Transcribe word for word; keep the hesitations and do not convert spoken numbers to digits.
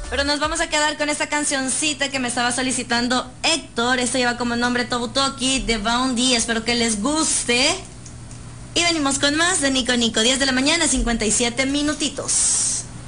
Pero nos vamos a quedar con esta cancioncita que me estaba solicitando Héctor. Esto lleva como nombre Tobutoki de Boundy. Espero que les guste. Y venimos con más de Nico Nico. diez de la mañana, cincuenta y siete minutitos.